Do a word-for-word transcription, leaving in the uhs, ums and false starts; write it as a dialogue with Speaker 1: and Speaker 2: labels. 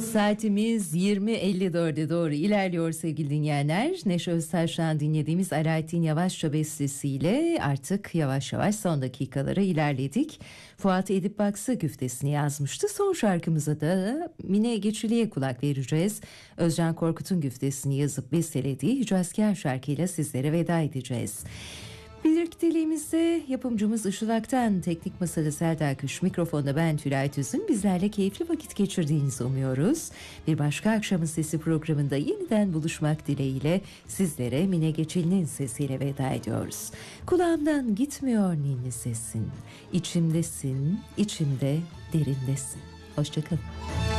Speaker 1: Saatimiz yirmi elli dörde doğru ilerliyor sevgili dinleyenler. Neşe Öztaş'tan dinlediğimiz Alaaddin Yavaşça bestesiyle artık yavaş yavaş son dakikalara ilerledik. Fuat Edip Baksı güftesini yazmıştı. Son şarkımıza da Mine Geçili'ye kulak vereceğiz. Özcan Korkut'un güftesini yazıp bestelediği Hicazkar şarkıyla sizlere veda edeceğiz. Birlikteliğimizde yapımcımız Işıl Aktan, teknik masada Serdar Kuş, mikrofonda ben Tülay Tüzün. Bizlerle keyifli vakit geçirdiğinizi umuyoruz. Bir başka Akşamın Sesi programında yeniden buluşmak dileğiyle sizlere Mine Geçil'in sesiyle veda ediyoruz. Kulağımdan gitmiyor ninni sesin, içimdesin, içimde derindesin. Hoşçakalın.